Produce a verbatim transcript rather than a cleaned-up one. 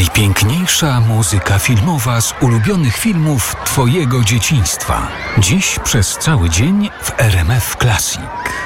Najpiękniejsza muzyka filmowa z ulubionych filmów Twojego dzieciństwa. Dziś przez cały dzień w R M F Classic.